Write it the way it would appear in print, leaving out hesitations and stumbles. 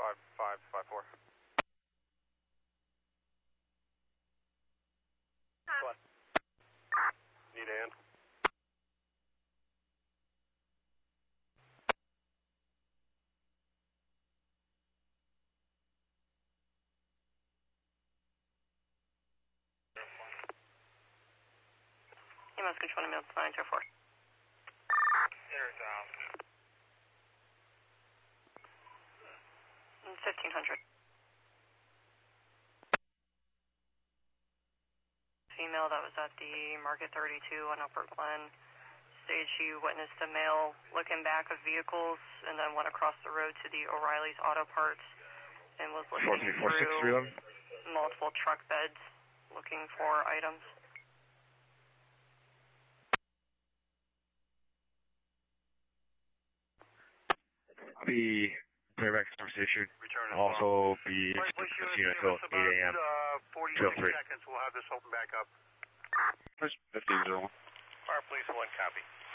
5554. What? Need a hand? EMS control to 904. There's 1500. Female that was at the Market 32 on Upper Glen. Stage she witnessed a male looking back of vehicles and then went across the road to the O'Reilly's Auto Parts and was looking through multiple truck beds looking for items. The playback conversation also be until 8 a.m. 46 seconds. We'll have this open back up. 1501. Fire Police 1, copy.